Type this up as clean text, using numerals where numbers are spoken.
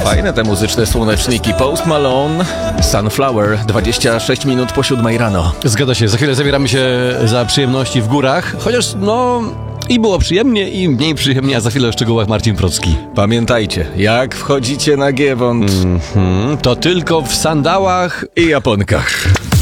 Fajne te muzyczne słoneczniki. Post Malone, Sunflower, 26 minut po 7 rano. Zgadza się, za chwilę zabieramy się za przyjemności w górach, chociaż i było przyjemnie, i mniej przyjemnie, a za chwilę o szczegółach Marcin Procki. Pamiętajcie, jak wchodzicie na Giewont, To tylko w sandałach i japonkach.